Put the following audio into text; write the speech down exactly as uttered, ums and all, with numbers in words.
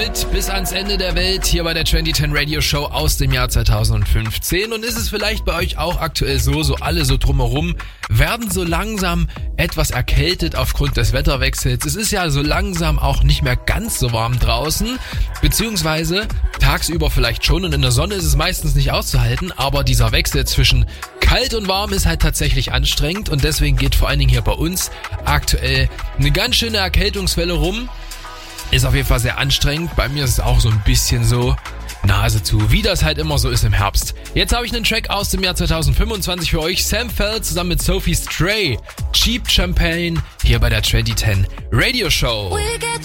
mit bis ans Ende der Welt hier bei der zwanzig zehn Radio Show aus dem Jahr zweitausendfünfzehn. Und ist es vielleicht bei euch auch aktuell so, so alle so drumherum werden so langsam etwas erkältet aufgrund des Wetterwechsels. Es ist ja so langsam auch nicht mehr ganz so warm draußen, beziehungsweise tagsüber vielleicht schon und in der Sonne ist es meistens nicht auszuhalten, aber dieser Wechsel zwischen kalt und warm ist halt tatsächlich anstrengend und deswegen geht vor allen Dingen hier bei uns aktuell eine ganz schöne Erkältungswelle rum. Ist auf jeden Fall sehr anstrengend. Bei mir ist es auch so ein bisschen so Nase zu, wie das halt immer so ist im Herbst. Jetzt habe ich einen Track aus dem Jahr zweitausendfünfundzwanzig für euch. Sam Feldt zusammen mit Sophie Stray. Cheap Champagne hier bei der zwanzig zehn Radio Show.